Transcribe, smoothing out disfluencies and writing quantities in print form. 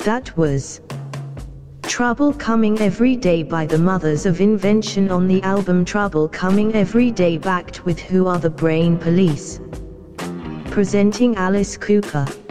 That was Trouble Coming Every Day by the Mothers of Invention on the album Trouble Coming Every Day, backed with Who Are the Brain Police. Presenting Alice Cooper.